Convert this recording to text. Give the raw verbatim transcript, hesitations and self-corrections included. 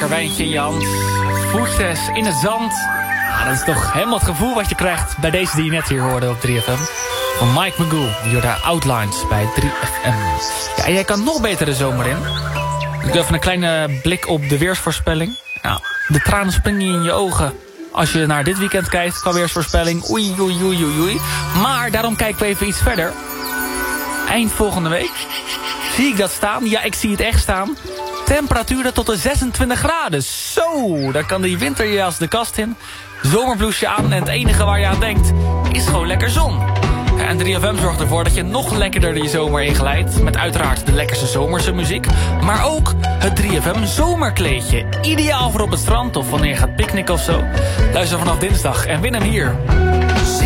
lekker wijntje in je hand. Voetjes in het zand. Ah, dat is toch helemaal het gevoel wat je krijgt bij deze die je net hier hoorde op drie F M. Van Mike Magoo, Jorda Outlines bij drie F M. Ja, en jij kan nog beter de zomer in. Ik doe even een kleine blik op de weersvoorspelling. Nou, de tranen springen in je ogen als je naar dit weekend kijkt qua weersvoorspelling. Oei, oei, oei, oei, oei. Maar daarom kijken we even iets verder. Eind volgende week zie ik dat staan. Ja, ik zie het echt staan. Temperaturen tot de zesentwintig graden. Zo, dan kan die winterjas de kast in. Zomerbloesje aan en het enige waar je aan denkt is gewoon lekker zon. En drie F M zorgt ervoor dat je nog lekkerder die zomer inglijdt. Met uiteraard de lekkerste zomerse muziek. Maar ook het drie F M zomerkleedje. Ideaal voor op het strand of wanneer je gaat picknicken of zo. Luister vanaf dinsdag en win hem hier.